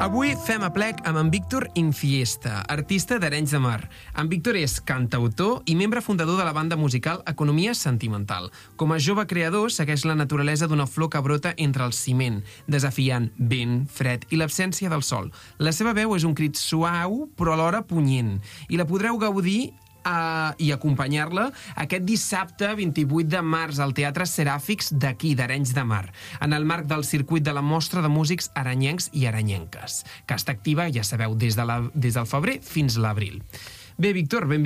Avui fem aplec amb en Víctor Infiesta, artista d'Arenys de Mar. En Víctor és cantautor i membre fundador de la banda musical Economia Sentimental. Com a jove creador, segueix la naturalesa d'una flor que brota entre el ciment, desafiant vent, fred i l'absència del sol. La seva veu és un crit suau, però alhora punyent, i la podreu gaudir i acompanyar-la aquest dissabte 28 de març al Teatre Seràfics d'aquí, d'Arenys de Mar, en el marc del circuit de la Mostra de Músics Arenyencs i Arenyenques, que està activa, ja sabeu, des del febrer fins a l'abril. Bé, Víctor, benvingut.